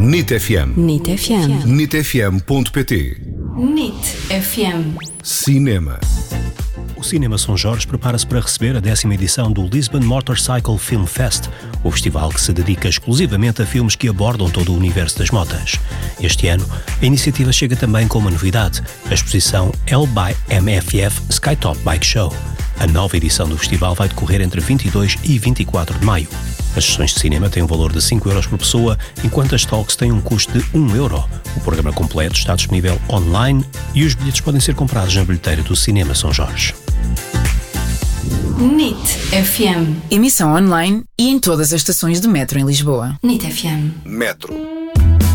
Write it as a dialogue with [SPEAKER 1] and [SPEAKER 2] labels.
[SPEAKER 1] NIT FM.
[SPEAKER 2] NIT FM.
[SPEAKER 1] NITfm.pt.
[SPEAKER 2] NIT FM.
[SPEAKER 1] Cinema.
[SPEAKER 3] O Cinema São Jorge prepara-se para receber a 10ª edição do Lisbon Motorcycle Film Fest, o festival que se dedica exclusivamente a filmes que abordam todo o universo das motas. Este ano, a iniciativa chega também com uma novidade, a exposição LBMFF Skytop Bike Show. A nova edição do festival vai decorrer entre 22 e 24 de maio. As sessões de cinema têm um valor de 5 euros por pessoa, enquanto as talks têm um custo de 1 euro. O programa completo está disponível online e os bilhetes podem ser comprados na bilheteira do Cinema São Jorge.
[SPEAKER 2] NIT FM.
[SPEAKER 4] Emissão online e em todas as estações de metro em Lisboa.
[SPEAKER 2] NIT FM.
[SPEAKER 1] Metro.